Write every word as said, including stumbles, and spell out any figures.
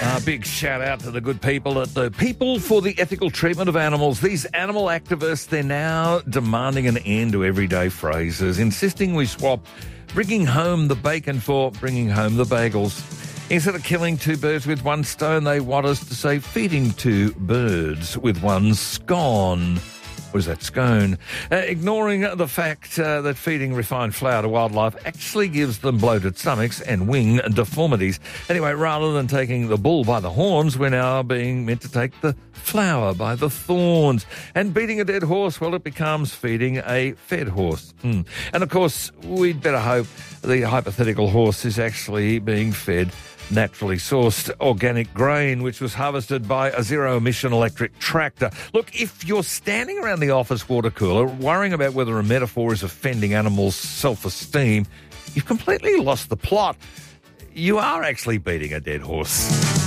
A big shout out to the good people at the People for the Ethical Treatment of Animals. These animal activists, they're now demanding an end to everyday phrases, insisting we swap bringing home the bacon for bringing home the bagels. Instead of killing two birds with one stone, they want us to say feeding two birds with one scone. Or is that scone? Uh, ignoring the fact uh, that feeding refined flour to wildlife actually gives them bloated stomachs and wing deformities. Anyway, rather than taking the bull by the horns, we're now being meant to take the flower by the thorns. And beating a dead horse, well, it becomes feeding a fed horse. Mm. And of course, we'd better hope the hypothetical horse is actually being fed naturally sourced organic grain, which was harvested by a zero-emission electric tractor. Look, if you're standing around the office water cooler worrying about whether a metaphor is offending animals' self-esteem, you've completely lost the plot. You are actually beating a dead horse.